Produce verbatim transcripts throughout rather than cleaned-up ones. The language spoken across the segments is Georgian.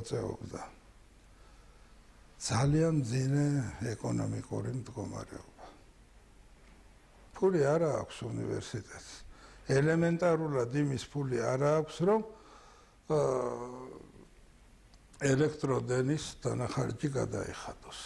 მოღვაწეობდა. ძალიან ძინე ეკონომიკური მდგომარეობა. ფული არ აქვს უნივერსიტეტს. ელემენტარულად იმის ფული არ აქვს, რომ ელექტროდენის დანახარჯი გადაიხადოს.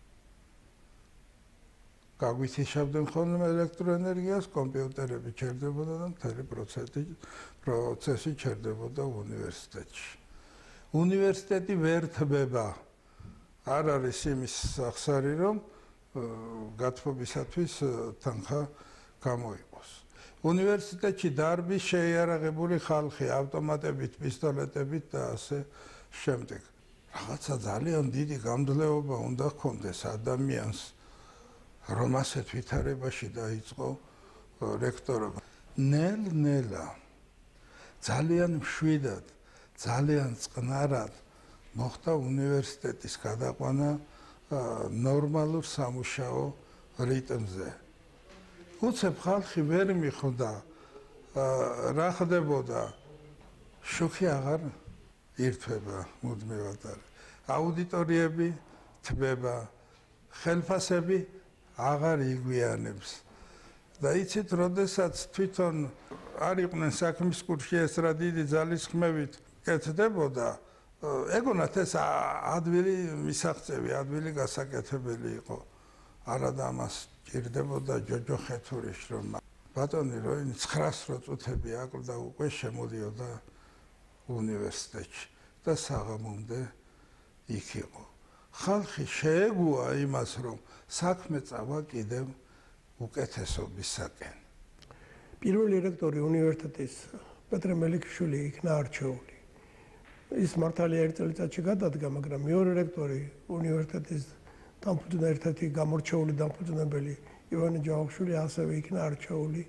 გაგვithიშავდნენ ხოლმე ელექტროენერგიას, კომპიუტერები ჩერდებოდა და მთელი პროცესი პროცესი ჩერდებოდა უნივერსიტეტში. უნივერსიტეტი ვერ თბება. არ არის იმის სახსარი, რომ გათბობისათვის თანხა გამოიყოს. უნივერსიტეტში დარბის შეიარაღებული ხალხი ავტომატებით, პისტოლეტებით და ასე შემდეგ. რაღაცა ძალიან დიდი გამძლეობა უნდა ჰქონდეს ადამიანს, რომ ასეთ ვითარებაში დაიწყო რექტორობა. ნელ-ნელა, ძალიან მშვიდად, ძალიან წყნარად მოხდა უნივერსიტეტის გადაყვანა ნორმალურ სამუშაო რიტმზე. უცებ ხალხი ვერ მიხვდა რა ხდებოდა, შოქი აღარ ირთვება მუდმივად. აუდიტორიები თბება, ხელფასები აღარ იგვიანებს. და იცით, როდესაც თვითონ არ იყვნენ საქმის კურსში, ეს რა დიდი ძალისხმევით კეთდებოდა, ეგონათ ეს ადვილი მისაღწევი, ადვილი გასაკეთებელი იყო. არადა ამას ჭირდებოდა ჯოჯოხეთური შრომა. ბატონი როინ ცხრაასი წუთები აკლდა უკვე შემოდიოდა უნივერსიტეტში და საღამომდე იქ იყო. ხალხი შეეგუა იმას, რომ საქმე წავა კიდევ უკეთესობისაკენ. პირველი რექტორი უნივერსიტეტის პეტრე მელიქიშვილი იქნა არჩეული. ის მართალია ერთ წელიწადში გადადგა, მაგრამ მეორე რექტორი უნივერსიტეტის დამფუძნებელი ერთ-ერთი გამორჩეული დამფუძნებელი ივანე ჯავახიშვილი ასევე იქნა არჩეული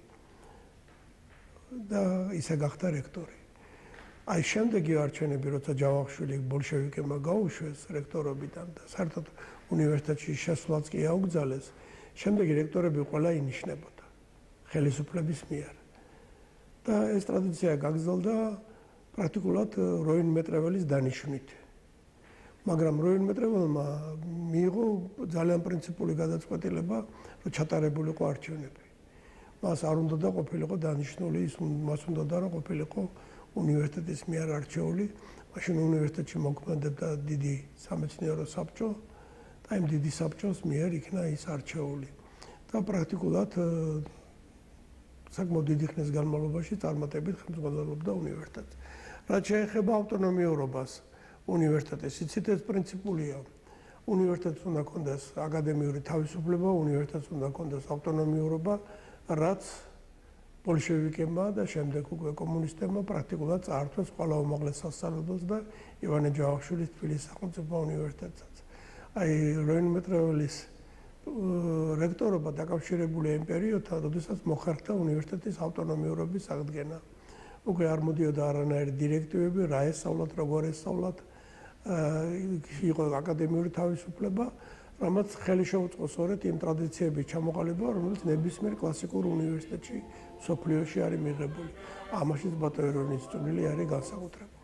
და ისე გახდა რექტორი. აი შემდეგი არჩევნები, როცა ჯავახიშვილი ბოლშევიკებმა გაუშვეს რექტორობიდან და საერთოდ უნივერსიტეტში შესვლაც კი აუგზალეს, შემდეგი რექტორები ყველა ინიშნებოდა ხელისუფლების მიერ. და ეს ტრადიცია გაგრძელდა პრაქტიკულად როინ მეტრეველის დანიშვნით. მაგრამ როინ მეტრეველმა მიიღო ძალიან პრინციპული გადაწყვეტილება, რომ ჩატარებულიყო არჩევნები. მას არ უნდა და ყოფილიყო დანიშნული, მას უნდა და რომ ყოფილიყო უნივერსიტეტის მიერ არჩეული. მაშინ უნივერსიტეტში მოქმედებდა დიდი სამეცნიერო საბჭო და იმ დიდი საბჭოს მიერ იქნა ის არჩეული. და პრაქტიკულად საკმაოდ დიდი ხნის განმავლობაში წარმატებით ხელმძღვანელობდა უნივერსიტეტს. რაც შეეხება ავტონომიურობას უნივერსიტეტის, იცით, ეს პრინციპულია. უნივერსიტეტს უნდა ჰქონდეს აკადემიური თავისუფლება, უნივერსიტეტს უნდა ჰქონდეს ავტონომიურობა, რაც ბოლშევიკებმა და შემდეგ უკვე კომუნისტებმა პრაქტიკულად წაართვეს ყველა უმაღლეს სასწავლებელს და ივანე ჯავახიშვილის თბილისის სახელმწიფო უნივერსიტეტსაც. აი როინ მეტრეველის რექტორობა დაკავშირებულია იმ პერიოდთან, როდესაც მოხერხდა უნივერსიტეტის ავტონომიურობის აღდგენა. უკვე არ მოდიოდა არანაირი დირექტივები, რა ესწავლათ, როგორ ესწავლათ, იყო აკადემიური თავისუფლება, რამაც ხელი შეუწყო სწორედ იმ ტრადიციების ჩამოყალიბება, რომელიც ნებისმიერ კლასიკურ უნივერსიტეტში მსოფლიოში არის მიღებული. ამაშიც ბატონი როინის წვლილი არის განსაკუთრებული.